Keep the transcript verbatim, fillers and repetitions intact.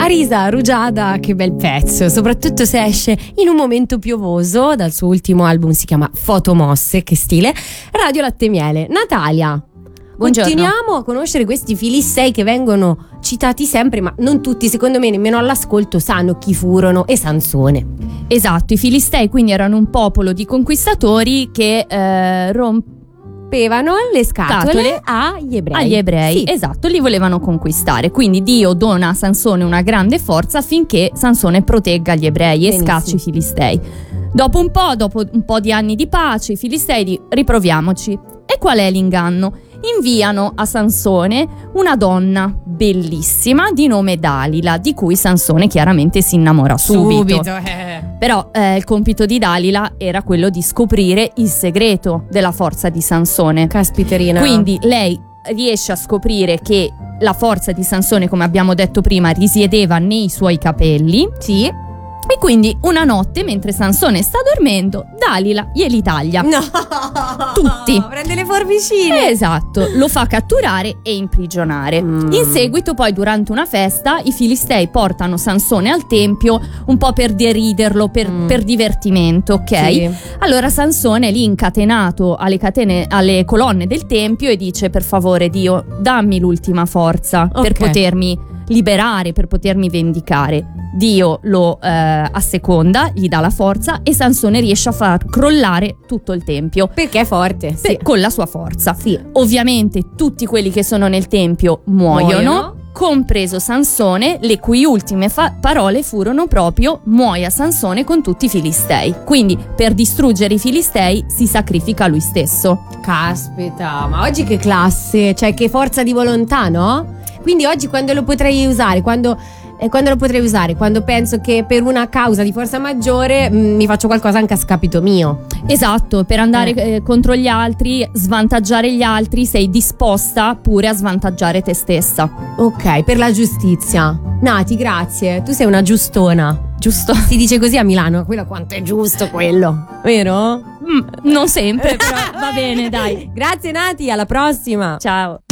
Marisa Rugiada, che bel pezzo, soprattutto se esce in un momento piovoso. Dal suo ultimo album, si chiama Fotomosse, che stile. Radio Latte e Miele. Natalia, buongiorno. Continuiamo a conoscere questi Filistei che vengono citati sempre, ma non tutti, secondo me, nemmeno all'ascolto sanno chi furono e Sansone. Esatto, i Filistei quindi erano un popolo di conquistatori che eh, rompevano Rompevano le scatole, scatole agli ebrei. agli ebrei, Sì. esatto, li volevano conquistare. Quindi Dio dona a Sansone una grande forza affinché Sansone protegga gli ebrei Benissimo. e scacci i Filistei. Dopo un po', dopo un po' di anni di pace, i Filistei di riproviamoci. E qual è l'inganno? Inviano a Sansone una donna bellissima di nome Dalila, di cui Sansone chiaramente si innamora subito. Subito, eh. Però eh, il compito di Dalila era quello di scoprire il segreto della forza di Sansone. Caspiterina. Quindi lei riesce a scoprire che la forza di Sansone, come abbiamo detto prima, risiedeva nei suoi capelli. Sì. E quindi una notte, mentre Sansone sta dormendo, Dalila glieli taglia. No. Tutti. Prende le forbicine. Esatto, lo fa catturare e imprigionare. Mm. In seguito, poi, durante una festa, i Filistei portano Sansone al tempio un po' per deriderlo, per, Mm. per divertimento, ok? Sì. Allora Sansone è lì incatenato alle catene, alle colonne del tempio e dice: per favore Dio, dammi l'ultima forza per Ok. potermi liberare, per potermi vendicare. Dio lo eh, asseconda, gli dà la forza e Sansone riesce a far crollare tutto il tempio. Perché è forte. Sì, con la sua forza. Sì. Ovviamente tutti quelli che sono nel tempio muoiono, Muoiono. compreso Sansone, le cui ultime fa- parole furono proprio: muoia Sansone con tutti i Filistei. Quindi per distruggere i Filistei si sacrifica lui stesso. Caspita, ma oggi che classe, cioè che forza di volontà, no? Quindi oggi quando lo potrei usare, quando, eh, quando lo potrei usare, quando penso che per una causa di forza maggiore mh, mi faccio qualcosa anche a scapito mio. Esatto, per andare eh, contro gli altri, svantaggiare gli altri, sei disposta pure a svantaggiare te stessa. Ok, per la giustizia. Nati, grazie, tu sei una giustona. Giusto? Si dice così a Milano, quello quanto è giusto quello, vero? Mm, non sempre, però va bene, dai. Grazie Nati, alla prossima. Ciao.